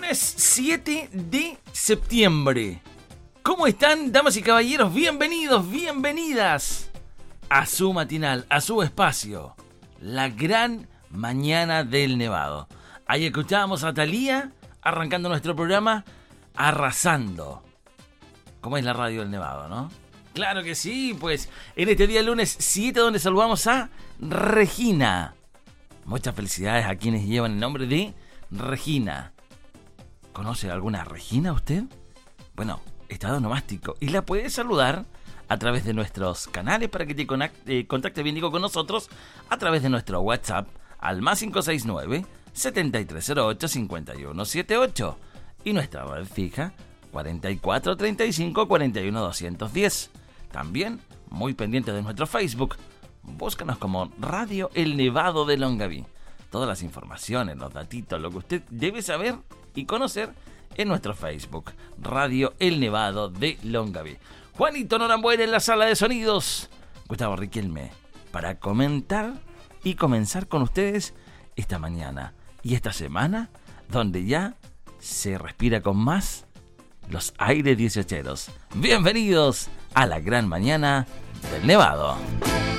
Lunes 7 de septiembre. ¿Cómo están, damas y caballeros? Bienvenidos, bienvenidas a su matinal, a su espacio, la gran mañana del Nevado. Ahí escuchábamos a Thalía arrancando nuestro programa, arrasando. ¿Cómo es la radio del Nevado, no? Claro que sí, pues en este día lunes 7 donde saludamos a Regina. Muchas felicidades a quienes llevan el nombre de Regina. ¿Conoce alguna Regina usted? Bueno, está de onomástico y la puede saludar a través de nuestros canales para que te contacte bien digo con nosotros a través de nuestro WhatsApp al más 569-7308-5178 y nuestra web fija 4435-41210. También muy pendiente de nuestro Facebook. Búscanos como Radio El Nevado de Longaví. Todas las informaciones, los datitos, lo que usted debe saber y conocer en nuestro Facebook, Radio El Nevado de Longaví. Juanito Norambuena en la sala de sonidos. Gustavo Riquelme, para comentar y comenzar con ustedes esta mañana y esta semana, donde ya se respira con más los aires 18eros. Bienvenidos a la gran mañana del Nevado.